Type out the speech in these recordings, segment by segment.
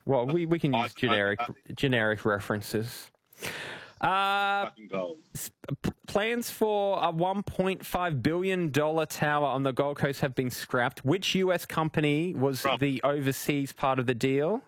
Well, we can use generic references. Fucking gold. Plans for a $1.5 billion tower on the Gold Coast have been scrapped. Which US company was the overseas part of the deal?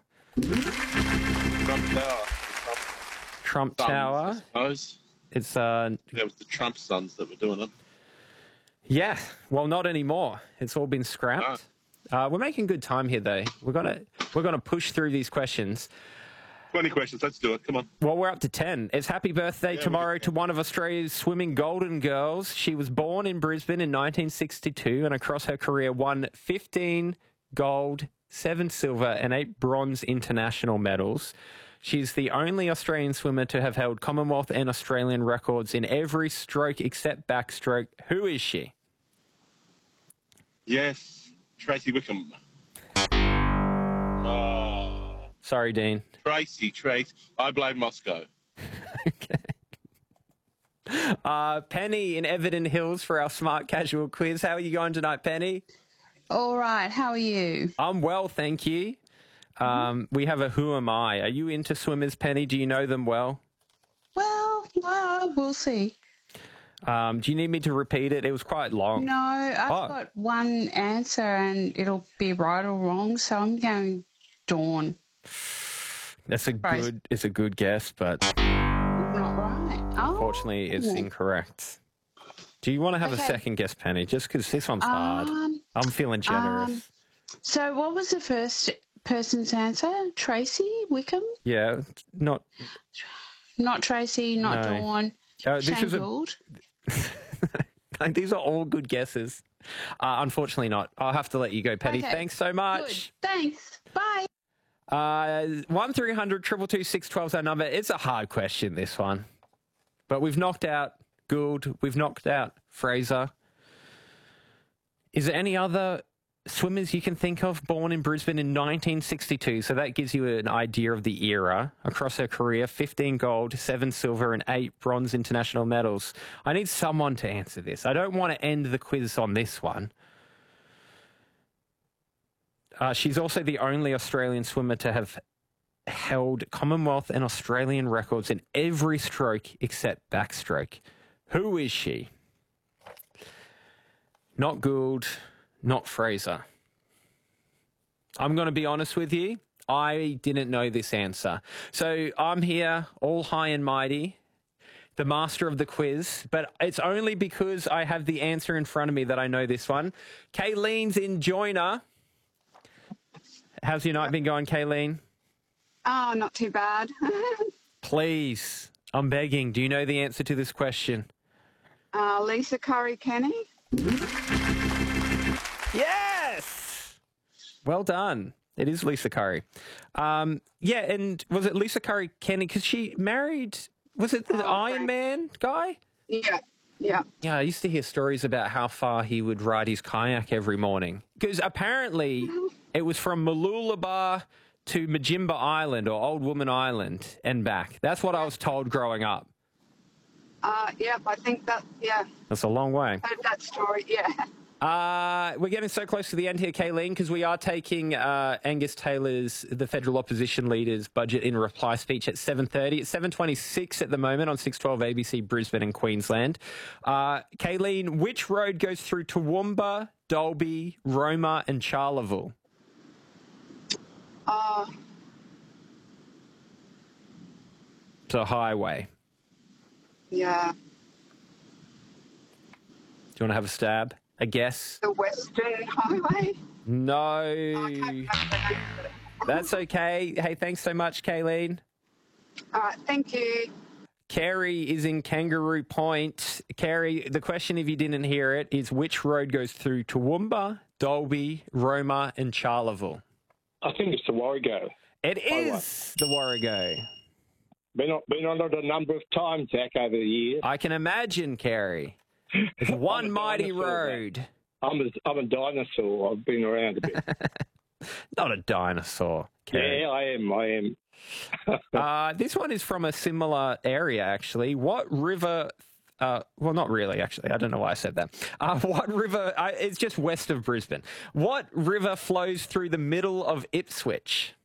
Trump Tower. I suppose. It's It was the Trump sons that were doing it. yeah. Well, not anymore. It's all been scrapped. We're making good time here, though. We're gonna push through these questions. 20 questions. Let's do it. Come on. Well, we're up to 10. It's happy birthday tomorrow to one of Australia's swimming golden girls. She was born in Brisbane in 1962 and across her career won 15 gold, 7 silver and 8 bronze international medals. She's the only Australian swimmer to have held Commonwealth and Australian records in every stroke except backstroke. Who is she? Yes, Tracy Wickham. Sorry, Dean. Tracy. I blame Moscow. Okay. Penny in Everton Hills for our Smart Casual quiz. How are you going tonight, Penny? All right. How are you? I'm well, thank you. We have a Who Am I? Are you into swimmers, Penny? Do you know them well? Well, we'll see. Do you need me to repeat it? It was quite long. No, I've got one answer and it'll be right or wrong, so I'm going Dawn. It's a good guess, but not right. Unfortunately, it's incorrect. Do you want to have a second guess, Penny? Just because this one's hard. I'm feeling generous. So what was the first person's answer? Tracy Wickham? Yeah, not Tracy, not Dawn. Shane Gould? These are all good guesses. Unfortunately not. I'll have to let you go, Penny. Okay. Thanks so much. Good. Thanks. Bye. 1300 222 612 is our number. It's a hard question, this one. But we've knocked out Gould. We've knocked out Fraser. Is there any other swimmers you can think of born in Brisbane in 1962? So that gives you an idea of the era. Across her career, 15 gold, 7 silver and 8 bronze international medals. I need someone to answer this. I don't want to end the quiz on this one. She's also the only Australian swimmer to have held Commonwealth and Australian records in every stroke except backstroke. Who is she? Not Gould, not Fraser. I'm going to be honest with you. I didn't know this answer. So I'm here, all high and mighty, the master of the quiz, but it's only because I have the answer in front of me that I know this one. Kayleen's in Joiner. How's your night been going, Kayleen? Oh, not too bad. Please, I'm begging. Do you know the answer to this question? Lisa Curry-Kenny. Yes! Well done. It is Lisa Curry. Yeah, and was it Lisa Curry-Kenny? Because she married, was it the Iron Man guy? Yeah. Yeah, I used to hear stories about how far he would ride his kayak every morning. Because apparently it was from Mooloolaba to Majimba Island or Old Woman Island and back. That's what I was told growing up. Yep, I think that, yeah. That's a long way. I heard that story, yeah. We're getting so close to the end here, Kayleen, because we are taking Angus Taylor's, the federal opposition leader's budget in reply speech at 7:30. It's 7:26 at the moment on 612 ABC Brisbane and Queensland. Kayleen, which road goes through Toowoomba, Dalby, Roma and Charleville? It's a highway. Yeah. Do you want to have a stab? A guess? The Western Highway? No. That's okay. Hey, thanks so much, Kayleen. All right, thank you. Carrie is in Kangaroo Point. Carrie, the question, if you didn't hear it, is which road goes through Toowoomba, Dalby, Roma and Charleville? I think it's the Warrego. It is the Warrego. Been on it a number of times, Zach, over the years. I can imagine, Carrie. It's one mighty road. I'm a dinosaur. I've been around a bit. Not a dinosaur, Carrie. Yeah, I am. This one is from a similar area, actually. What river... well, not really, actually. I don't know why I said that. What river... it's just west of Brisbane. What river flows through the middle of Ipswich?